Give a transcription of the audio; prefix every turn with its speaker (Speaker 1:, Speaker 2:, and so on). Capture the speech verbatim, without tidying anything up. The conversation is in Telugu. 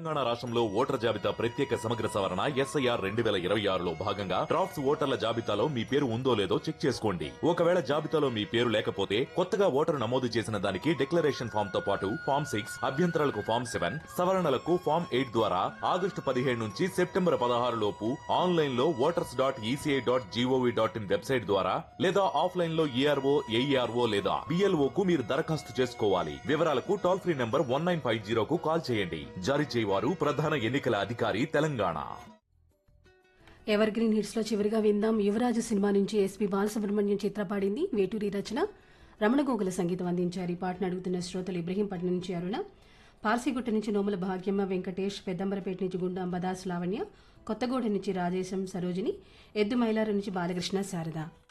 Speaker 1: తెలంగాణ రాష్ట్రంలో ఓటర్ జాబితా ప్రత్యేక సమగ్ర సవరణ ఎస్ఐఆర్ రెండు వేల ఇరవై ఆరులో భాగంగా డ్రాఫ్ట్స్ ఓటర్ల జాబితాలో మీ పేరు ఉందో లేదో చెక్ చేసుకోండి. ఒకవేళ జాబితాలో మీ పేరు లేకపోతే కొత్తగా ఓటరు నమోదు చేసిన దానికి డిక్లరేషన్ ఫామ్ తో పాటు ఫామ్ సిక్స్ అభ్యంతరాలకు ఫామ్ సెవెన్ సవరణలకు ఫామ్ ఎయిట్ ద్వారా ఆగస్టు పదిహేడు నుంచి సెప్టెంబర్ పదహారు లోపు ఆన్లైన్ లో voters dot ECI dot GOV dot in website ద్వారా లేదా ఆఫ్లైన్ లో ఈఆర్ఓ ఏఈఆర్ఓ లేదా బిఎల్ఓ కు మీరు దరఖాస్తు చేసుకోవాలి. వివరాలకు toll free number one nine five జీరోకు call చేయండి. జారీ చేయవారు ప్రధాన ఎన్నికల అధికారి తెలంగాణ.
Speaker 2: ఎవర్ గ్రీన్ హిట్స్ లో చివరిగా విందాం. యువరాజు సినిమా నుంచి ఎస్పీ బాలసుబ్రహ్మణ్యం చిత్ర పాడింది. వేటూరి రచన, రమణ గోగుల సంగీతం అందించారు. ఈ పాటను అడుగుతున్న శ్రోతలు ఇబ్రహీంపట్నం నుంచి అరుణ, పార్సీగుట్ట నుంచి నోముల భాగ్యమ్మ వెంకటేష్, పెద్దంబరపేట నుంచి గుండా అంబదాస్ లావణ్య, కొత్తగూడ నుంచి రాజేశం సరోజిని, ఎద్దు మైలారు నుంచి బాలకృష్ణ శారద.